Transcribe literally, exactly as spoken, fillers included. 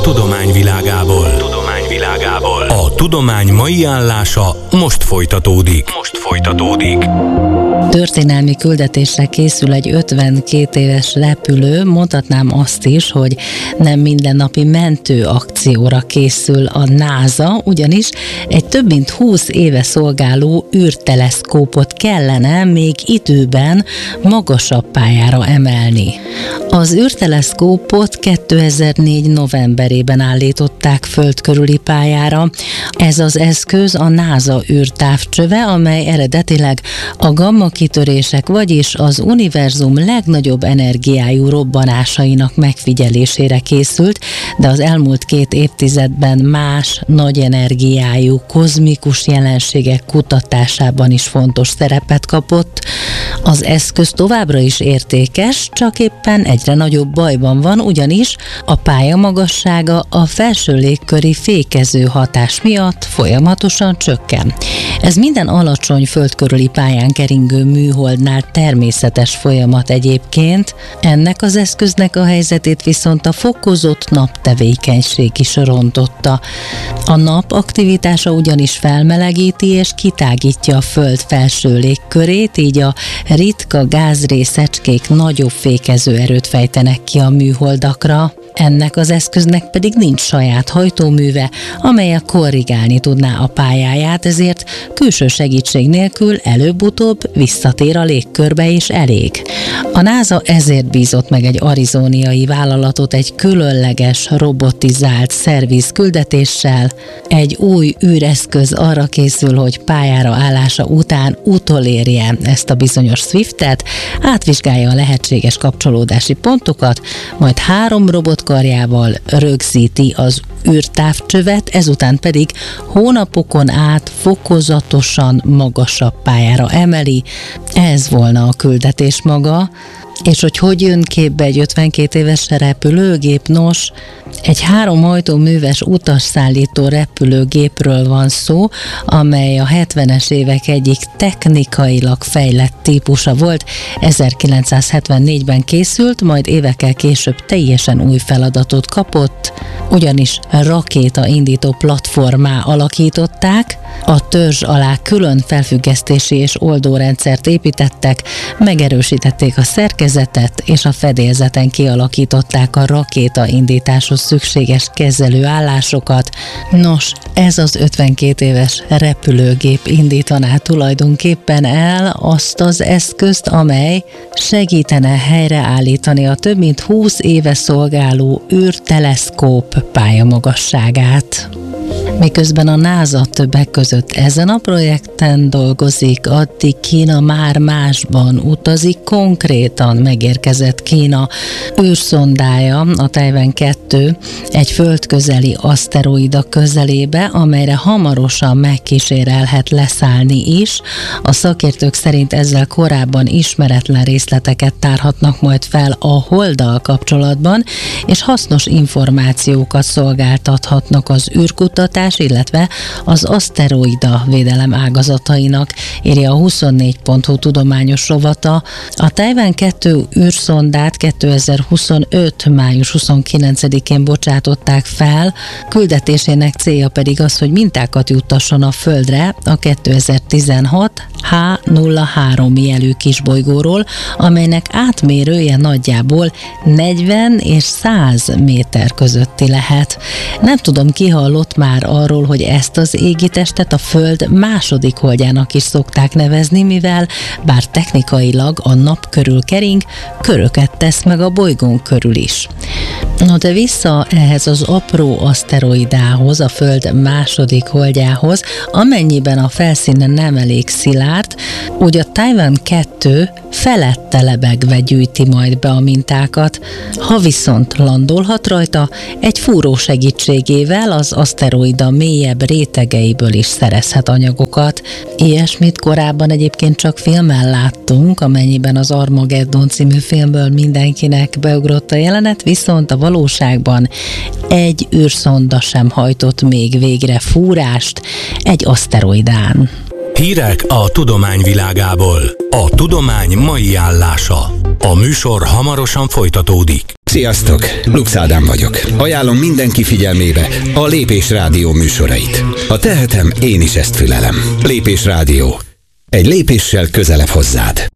tudomány világából. Tudomány világából. A tudomány mai állása most folytatódik. Most folytatódik. Történelmi küldetésre készül egy ötvenkét éves repülő, mondhatnám azt is, hogy nem mindennapi mentő akcióra készül a NASA, ugyanis egy több mint húsz éve szolgáló űrteleszkópot kellene még időben magasabb pályára emelni. Az űrteleszkópot kétezer-négy novemberében állították föld körüli pályára. Ez az eszköz a NASA űrtávcsöve, amely eredetileg a gamma kitörések, vagyis az univerzum legnagyobb energiájú robbanásainak megfigyelésére készült, de az elmúlt két évtizedben más nagy energiájú kozmikus jelenségek kutatásában is fontos szerepet kapott. Az eszköz továbbra is értékes, csak éppen egyre nagyobb bajban van, ugyanis a pálya magassága a felső légköri fékező hatás miatt folyamatosan csökken. Ez minden alacsony föld körüli pályán keringő műholdnál természetes folyamat egyébként, ennek az eszköznek a helyzetét viszont a fokozott naptevékenység is rontotta. A nap aktivitása ugyanis felmelegíti és kitágítja a föld felső légkörét, így a ritka gázrészecskék nagyobb fékező erőt fejtenek ki a műholdakra. Ennek az eszköznek pedig nincs saját hajtóműve, amelyel korrigálni tudná a pályáját, ezért külső segítség nélkül előbb-utóbb visszatér a légkörbe is elég. A NASA ezért bízott meg egy arizóniai vállalatot egy különleges robotizált szerviz küldetéssel. Egy új űreszköz arra készül, hogy pályára állása után utolérje ezt a bizonyos Swiftet, átvizsgálja a lehetséges kapcsolódási pontokat, majd három robotkarjával rögzíti az űrtávcsövet, ezután pedig hónapokon át fokozatosan magasabb pályára emeli. Ez volna a küldetés maga. És hogy hogy jön képbe egy ötvenkét éves repülőgép? Nos, egy három hajtóműves utasszállító repülőgépről van szó, amely a hetvenes évek egyik technikailag fejlett típusa volt. ezerkilencszázhetvennégyben készült, majd évekkel később teljesen új feladatot kapott, ugyanis rakétaindító platformá alakították, a törzs alá külön felfüggesztési és oldórendszert építettek, megerősítették a szerkezetet, és a fedélzeten kialakították a rakétaindításhoz szükséges kezelőállásokat. Nos, ez az ötvenkét éves repülőgép indítaná tulajdonképpen el azt az eszközt, amely segítene helyreállítani a több mint húsz éve szolgáló űrteleszkóp pályamagasságát. Miközben a NASA többek között ezen a projekten dolgozik, addig Kína már másban utazik, konkrétan megérkezett Kína űrszondája, a Taiwan kettő, egy földközeli aszteroida közelébe, amelyre hamarosan megkísérelhet leszállni is. A szakértők szerint ezzel korábban ismeretlen részleteket tárhatnak majd fel a holddal kapcsolatban, és hasznos információkat szolgáltathatnak az űrkutatás, illetve az aszteroida védelem ágazatainak, írja a huszonnégy pont hu tudományos rovata. A Taiwan kettő űrszondát kétezer-huszonöt május huszonkilencedikén bocsátották fel, küldetésének célja pedig az, hogy mintákat juttasson a Földre a kétezer-tizenhat há nulla három jelű kisbolygóról, amelynek átmérője nagyjából negyven és száz méter közötti lehet. Nem tudom, ki hallott már arról, hogy ezt az égitestet a Föld második holdjának is szokták nevezni, mivel bár technikailag a nap körül kering, köröket tesz meg a bolygón körül is. No, de vissza ehhez az apró aszteroidához, a Föld második holdjához, amennyiben a felszíne nem elég szilárd, úgy a Taiwan kettő felette lebegve gyűjti majd be a mintákat. Ha viszont landolhat rajta, egy fúró segítségével az aszteroida mélyebb rétegeiből is szerezhet anyagokat. Ilyesmit korábban egyébként csak filmen láttunk, amennyiben az Armageddon című filmből mindenkinek beugrott a jelenet, viszont a valóságban egy űrszonda sem hajtott még végre fúrást egy aszteroidán. Hírek a tudomány világából. A tudomány mai állása. A műsor hamarosan folytatódik. Sziasztok! Lux Ádám vagyok. Ajánlom mindenki figyelmébe a Lépés Rádió műsorait. Ha tehetem, én is ezt fülelem. Lépés Rádió. Egy lépéssel közelebb hozzád.